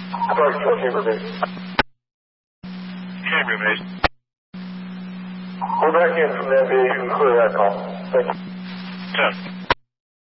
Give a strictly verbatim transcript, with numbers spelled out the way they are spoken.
Clark, fourteen remains. Ten remains. We're back in from that bay. You can clear that call. Thank you. Ten.